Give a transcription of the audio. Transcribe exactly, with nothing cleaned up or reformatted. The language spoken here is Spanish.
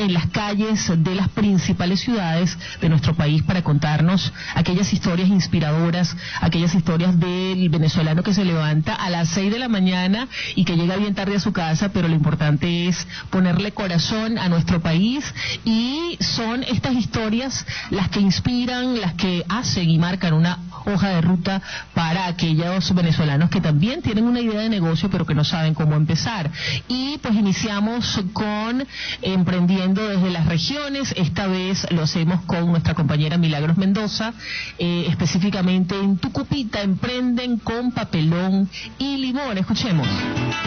en las calles de las principales ciudades de nuestro país para contarnos aquellas historias inspiradoras, aquellas historias del venezolano que se levanta a las seis de la mañana y que llega bien tarde a su casa, pero lo importante es ponerle corazón a nuestro país, y son estas historias las que inspiran, las que hacen y marcan una hoja de ruta para aquellos venezolanos que también tienen una idea de negocio pero que no saben cómo empezar. Y pues iniciamos con Emprendiendo desde las regiones. Esta vez lo hacemos con nuestra compañera Milagros Mendoza, eh, específicamente en Tucupita. Emprenden con papelón y limón. Escuchemos.